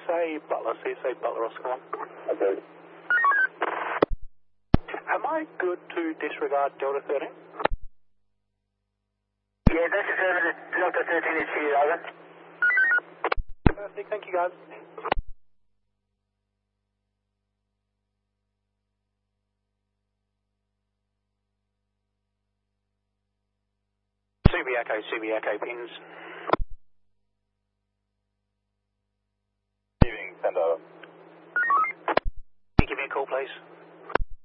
CSA Butler Oscar 1. Okay. Am I good to disregard Delta 13? Yeah, that's affirmative. Delta 13 is here, over. Perfect, thank you guys. Subiaco pins. Evening, send over. Can you give me a call, please?